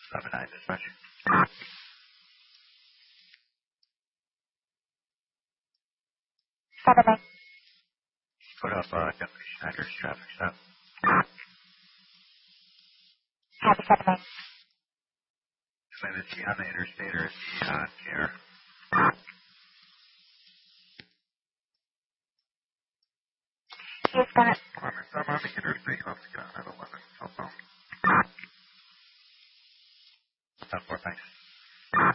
7-9 dispatch. Put up Deputy Schneider's traffic stop. Copy 7-9. Is he on the interstate or is he on air? He's gonna... I'm on the interstate. Let's get on at 11. Cell phone. 10-4, thanks.